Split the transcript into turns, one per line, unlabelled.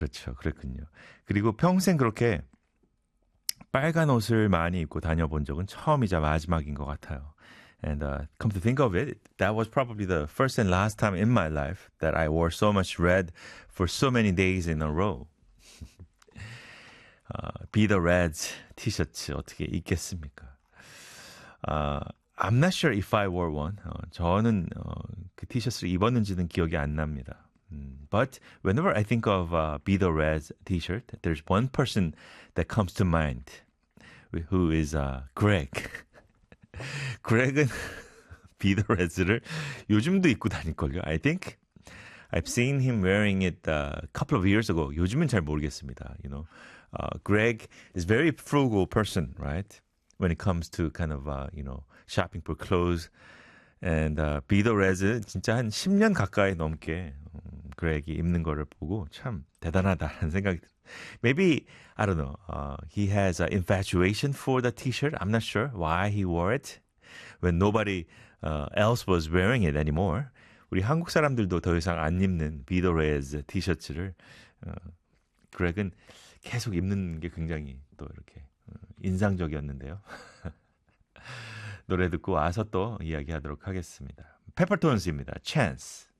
그렇죠. 그랬군요. 그리고 평생 그렇게 빨간 옷을 많이 입고 다녀본 적은 처음이자 마지막인 것 같아요. And come to think of it, that was probably the first and last time in my life that I wore so much red for so many days in a row. Be the Reds 티셔츠 어떻게 입겠습니까? I'm not sure if I wore one. 저는 그 티셔츠를 입었는지는 기억이 안 납니다. But whenever I think of Be the Reds t-shirt, there's one person that comes to mind, who is Greg. Greg은 Be the Reds를 요즘도 입고 다닐걸요. I think I've seen him wearing it a couple of years ago. 요즘은 잘 모르겠습니다. You know, Greg is very frugal person, right? When it comes to kind of shopping for clothes. And Be the Reds 진짜 한 10년 가까이 넘게 그렉이 입는 거를 보고 참 대단하다는 생각이 Maybe, I don't know, he has an infatuation for the t-shirt. I'm not sure why he wore it when nobody else was wearing it anymore. 우리 한국 사람들도 더 이상 안 입는 Be the Reds 티셔츠를 그렉은 계속 입는 게 굉장히 또 이렇게 인상적이었는데요. 노래 듣고 와서 또 이야기하도록 하겠습니다. 페퍼톤스입니다. Chance.